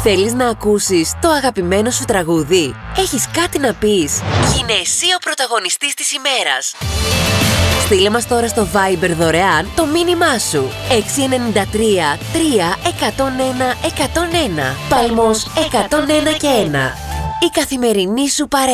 Θέλεις να ακούσεις το αγαπημένο σου τραγούδι? Έχεις κάτι να πεις? Γίνε εσύ ο πρωταγωνιστής της ημέρας. Στείλε μας τώρα στο Viber δωρεάν το μήνυμά σου. 693 3 101 101. Παλμός 101 και 1. Η καθημερινή σου παρέα.